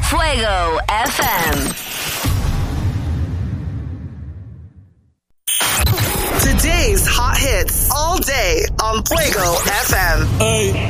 Fuego FM. Today's hot hits all day on Fuego FM. Hey.